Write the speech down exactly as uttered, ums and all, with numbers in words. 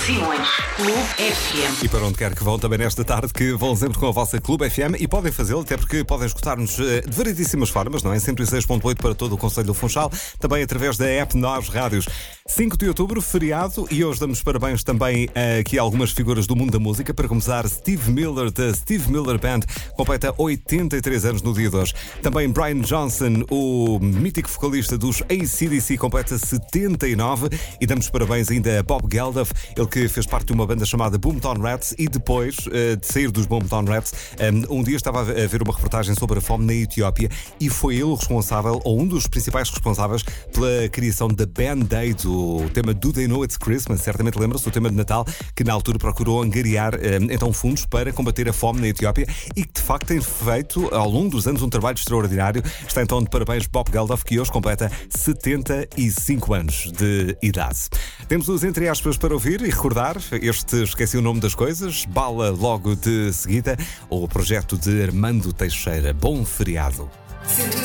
Simões, Clube F M. E para onde quer que vão também nesta tarde, que vão sempre com a vossa Clube F M, e podem fazê-lo, até porque podem escutar-nos de variedíssimas formas, não é? cento e seis ponto oito para todo o Conselho do Funchal, também através da app Nós Rádios. cinco de outubro, feriado, e hoje damos parabéns também aqui a algumas figuras do mundo da música. Para começar, Steve Miller, da Steve Miller Band, completa oitenta e três anos no dia de hoje. Também Brian Johnson, o mítico vocalista dos A C D C, completa setenta e nove, e damos parabéns ainda a Bob Geldof, ele que fez parte de uma banda chamada Boomtown Rats, e depois uh, de sair dos Boomtown Rats, um, um dia estava a ver uma reportagem sobre a fome na Etiópia, e foi ele o responsável, ou um dos principais responsáveis, pela criação da Band-Aid, o tema Do They Know It's Christmas. Certamente lembra-se, o tema de Natal, que na altura procurou angariar um, então fundos para combater a fome na Etiópia, e que de facto tem feito ao longo dos anos um trabalho extraordinário. Está então de parabéns Bob Geldof, que hoje completa setenta e cinco anos de idade. Temos os entre aspas para ouvir e recordar. Este Esqueci o Nome das Coisas, Bala logo de seguida, ou o projeto de Armando Teixeira. Bom feriado. cento e